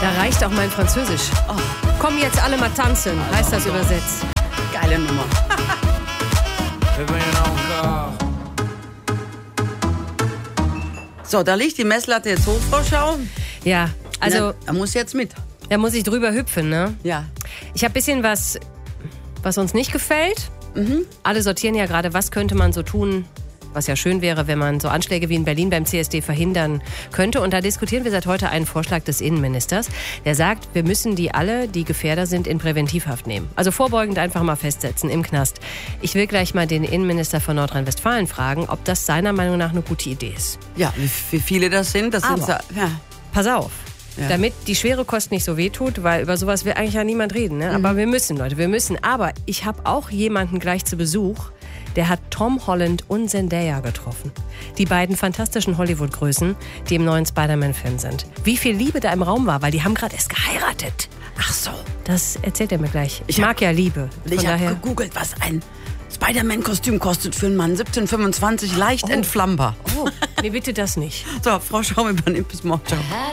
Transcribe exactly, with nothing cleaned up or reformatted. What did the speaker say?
Da reicht auch mein Französisch. Oh. Komm jetzt alle mal tanzen, heißt das übersetzt. Geile Nummer. So, da liegt die Messlatte jetzt hoch, Frau Schau. Ja, also... Na, er muss jetzt mit. Da muss ich drüber hüpfen, ne? Ja. Ich habe ein bisschen was, was uns nicht gefällt. Mhm. Alle sortieren ja gerade, was könnte man so tun, was ja schön wäre, wenn man so Anschläge wie in Berlin beim C S D verhindern könnte. Und da diskutieren wir seit heute einen Vorschlag des Innenministers, der sagt, wir müssen die alle, die Gefährder sind, in Präventivhaft nehmen. Also vorbeugend einfach mal festsetzen im Knast. Ich will gleich mal den Innenminister von Nordrhein-Westfalen fragen, ob das seiner Meinung nach eine gute Idee ist. Ja, wie, wie viele das sind, das Aber, sind... Ja. Pass auf. Ja. Damit die schwere Kost nicht so wehtut, weil über sowas will eigentlich ja niemand reden. Ne? Aber mhm. wir müssen, Leute, wir müssen. Aber ich habe auch jemanden gleich zu Besuch, der hat Tom Holland und Zendaya getroffen. Die beiden fantastischen Hollywood-Größen, die im neuen Spider-Man-Film sind. Wie viel Liebe da im Raum war, weil die haben gerade erst geheiratet. Ach so. Das erzählt er mir gleich. Ich, ich mag hab, ja Liebe. Von ich habe daher... gegoogelt, was ein Spider-Man-Kostüm kostet für einen Mann. siebzehn fünfundzwanzig, leicht oh. entflammbar. Oh, nee, bitte das nicht. So, Frau Schau, übernimmt bis morgen. Ciao.